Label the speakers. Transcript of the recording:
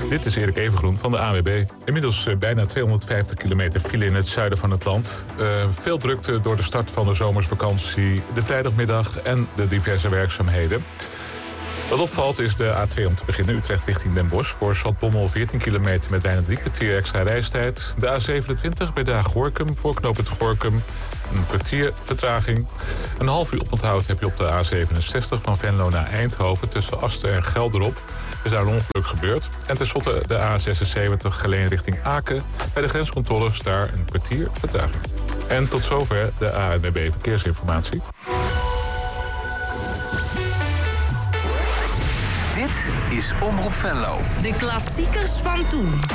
Speaker 1: Dit is Erik Evengroen van de ANWB. Inmiddels bijna 250 kilometer file in het zuiden van het land. Veel drukte door de start van de zomersvakantie, de vrijdagmiddag en de diverse werkzaamheden. Wat opvalt is de A2 om te beginnen, Utrecht richting Den Bosch. Voor Zaltbommel 14 kilometer met bijna 3 kwartier extra reistijd. De A27 bij Daag-Gorinchem, voor knooppunt Gorinchem. Een kwartier vertraging. Een half uur oponthoud heb je op de A67 van Venlo naar Eindhoven tussen Asten en Gelderop. Er is daar een ongeluk gebeurd. En tenslotte de A76 Geleen richting Aken. Bij de grenscontroles daar een kwartier vertraging. En tot zover de ANWB Verkeersinformatie.
Speaker 2: Dit is Omroep Venlo.
Speaker 3: De klassiekers van toen.